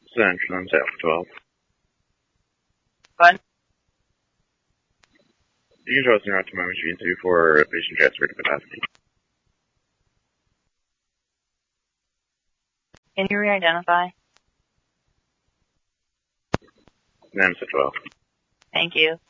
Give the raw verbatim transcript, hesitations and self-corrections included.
Central and South twelve. Fine. You can trust me out to my machine two for patient transfer to capacity. Can you re-identify? N A M S A twelve. Thank you.